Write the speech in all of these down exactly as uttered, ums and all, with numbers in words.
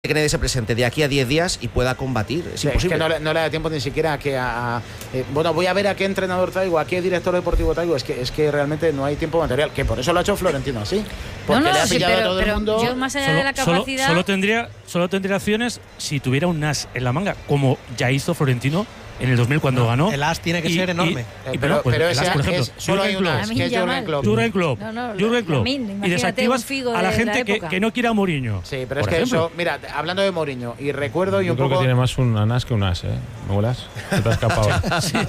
que nadie se presente de aquí a diez días y pueda combatir. Es sí, imposible. Es que no, no le da tiempo ni siquiera a que a, a eh, bueno, voy a ver a qué entrenador traigo, a qué director deportivo traigo. Es que es que realmente no hay tiempo material, que por eso lo ha hecho Florentino así, porque no, no, le ha sí, pillado pero, a todo pero el mundo. Yo más allá solo, de la capacidad solo, solo tendría solo tendría acciones si tuviera un as en la manga, como ya hizo Florentino en el dos mil cuando no, ganó. El as tiene que y, ser enorme. Y, y, pero pero, pues, pero el ese as, por ejemplo, es, solo hay un as, que es Jürgen Klopp. Jürgen Klopp. No, no, Jürgen Klopp. Lamin, Y imagínate desactivas un Figo a la de gente la que, época. que no quiere a Mourinho. Sí, pero es por que ejemplo. eso, mira, hablando de Mourinho, y recuerdo y Yo un creo poco. que tiene más un anás que un as, ¿eh? ¿Me vuelas? Se te ha escapado. Sí,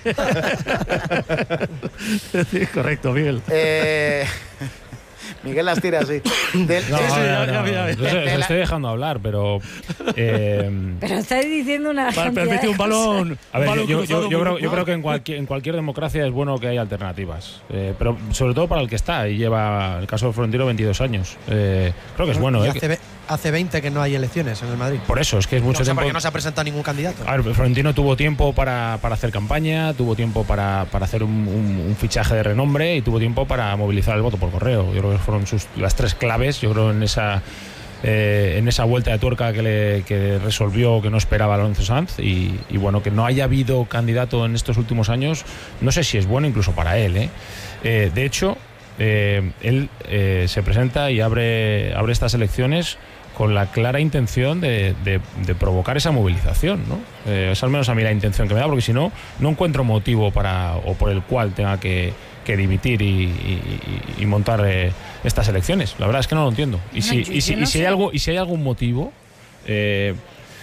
sí. Sí, correcto, Miguel. Eh, Miguel las tira así. Del, No, Sí, sí, no, ya, no, ya, ya, ya. yo se- De se la- estoy dejando hablar, pero. Eh, Pero estáis diciendo una Vale, cantidad pero mete de un balón. A un ver, balón yo, yo- cruzado yo- yo muy creo, yo mal. creo que en cualquier, en cualquier democracia es bueno que haya alternativas. Eh, pero sobre todo para el que está y lleva, el caso de Florentino, veintidós años. Eh, creo que es bueno. Y eh, hace, que- ve- hace veinte que no hay elecciones en el Madrid. por eso, es que es mucho No sé tiempo. por qué no se ha presentado ningún candidato. A ver, Florentino tuvo tiempo para, para hacer campaña, tuvo tiempo para, para hacer un, un- un fichaje de renombre y tuvo tiempo para movilizar el voto por correo. Yo creo que fueron sus, las tres claves, yo creo, en esa eh, en esa vuelta de tuerca que, le, que resolvió que no esperaba Alonso Sanz y, y bueno, que no haya habido candidato en estos últimos años, no sé si es bueno incluso para él. ¿eh? Eh, de hecho, eh, él eh, se presenta y abre, abre estas elecciones con la clara intención de, de- de provocar esa movilización, ¿no? Eh, es al menos a mí la intención que me da, porque si no, no encuentro motivo para o por el cual tenga que, que dimitir y, y- y- y montar eh, estas elecciones. La verdad es que no lo entiendo. Y No, si, yo- y si, yo no y si hay sé. algo, y si hay algún motivo, eh,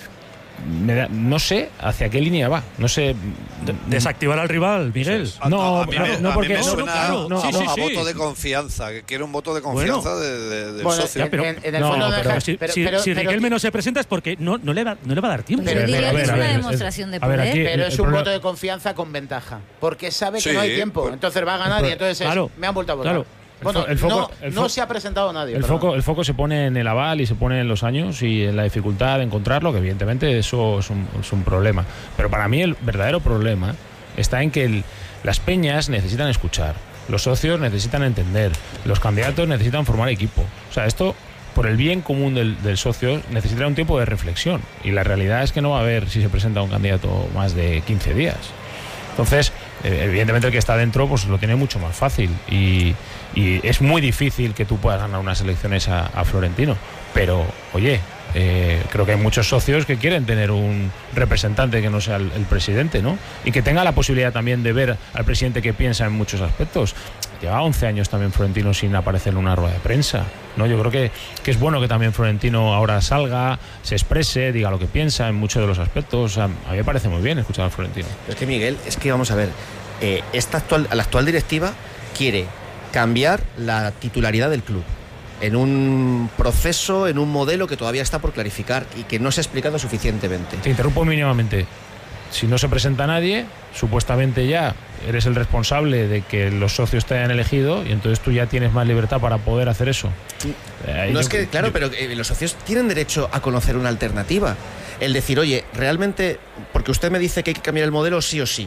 me da- no sé hacia qué línea va. No sé. Desactivar al rival, Miguel. A- No, a mí no, me- no, a mí porque- me no, suena claro, no, sí, a, sí, a sí. voto de confianza, que quiere un voto de confianza de, de- del Bueno, socio. en, pero- en- en el no, fondo pero deja- Pero si, pero- si- pero- si pero- Riquelme no se presenta es porque no, no, le, va, no le va a dar tiempo. Pues yo Pero, diría a que ver, es a una ver, es- demostración de a ver, poder. aquí- pero el- es el un problema- voto de confianza con ventaja, porque sabe que Sí, no hay tiempo, pues- entonces va a ganar y entonces es, Claro, me han vuelto a votar. claro. Bueno, El fo- el no, foco- el no fo- se ha presentado nadie. El perdón. foco, el foco se pone en el aval y se pone en los años y en la dificultad de encontrarlo, que evidentemente eso es un, es un problema. Pero para mí el verdadero problema está en que el- las peñas necesitan escuchar, los socios necesitan entender, los candidatos necesitan formar equipo. O sea, esto, por el bien común del, del socio, necesitará un tiempo de reflexión. Y la realidad es que no va a haber, si se presenta un candidato, más de quince días. Entonces, eh, evidentemente el que está dentro pues lo tiene mucho más fácil y, y es muy difícil que tú puedas ganar unas elecciones a, a Florentino. Pero, oye, eh, creo que hay muchos socios que quieren tener un representante que no sea el, el presidente, ¿no? Y que tenga la posibilidad también de ver al presidente que piensa en muchos aspectos. Lleva once años también Florentino sin aparecer en una rueda de prensa, ¿no? Yo creo que, que es bueno que también Florentino ahora salga, se exprese, diga lo que piensa en muchos de los aspectos. O sea, a mí me parece muy bien escuchar a Florentino. Pero es que Miguel, es que vamos a ver, eh, esta actual, la actual directiva quiere cambiar la titularidad del club en un proceso, en un modelo que todavía está por clarificar y que no se ha explicado suficientemente. Te interrumpo mínimamente. Si no se presenta nadie, supuestamente ya eres el responsable de que los socios te hayan elegido y entonces tú ya tienes más libertad para poder hacer eso. Eh, No yo- es que, claro, yo- pero eh, los socios tienen derecho a conocer una alternativa. El decir, oye, realmente, porque usted me dice que hay que cambiar el modelo sí o sí.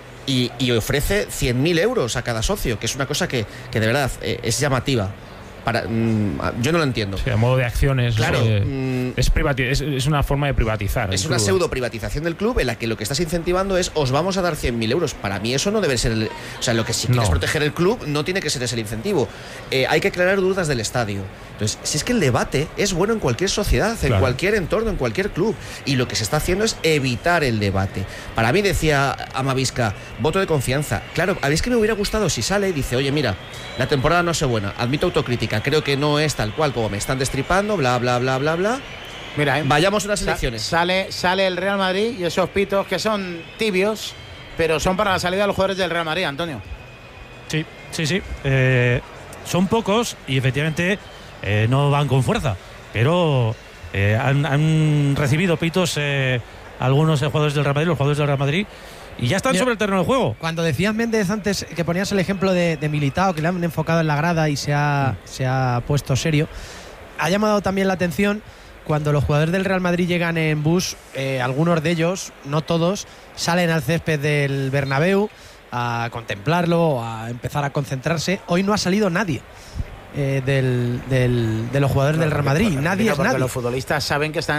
Y, y ofrece cien mil euros a cada socio, que es una cosa que, que de verdad eh, es llamativa. Para, mm, yo no lo entiendo. Sí, a modo de acciones. Claro, eh, mm, es, privati- es, es una forma de privatizar. es el una club. pseudo privatización del club en la que lo que estás incentivando es os vamos a dar cien mil euros. Para mí eso no debe ser el, o sea, lo que si quieres No. proteger el club no tiene que ser ese el incentivo. Eh, hay que aclarar dudas del estadio. Entonces, si es que el debate es bueno en cualquier sociedad, en Claro. cualquier entorno, en cualquier club, y lo que se está haciendo es evitar el debate. Para mí, decía Amavisca, voto de confianza. Claro, a mí es que me hubiera gustado si sale y dice, oye, mira, la temporada no es buena, admito autocrítica, creo que no es tal cual como me están destripando, bla, bla, bla, bla, bla. Mira, eh, Vayamos a unas sa- elecciones. Sale, sale el Real Madrid y esos pitos que son tibios, pero son para la salida de los jugadores del Real Madrid, Antonio. Sí, sí, sí. Eh, son pocos y efectivamente eh, no van con fuerza, pero eh, han, han recibido pitos eh, algunos eh, jugadores del Real Madrid, los jugadores del Real Madrid, y ya están Mira, sobre el terreno de juego. Cuando decías, Méndez, antes que ponías el ejemplo de, de Militao, que le han enfocado en la grada y se ha, se ha puesto serio, ha llamado también la atención cuando los jugadores del Real Madrid llegan en bus, eh, algunos de ellos, no todos, salen al césped del Bernabéu a contemplarlo, a empezar a concentrarse. Hoy no ha salido nadie. eh, del, del, de los jugadores Claro, del Real Madrid. porque- Nadie porque es nadie. Los futbolistas saben que están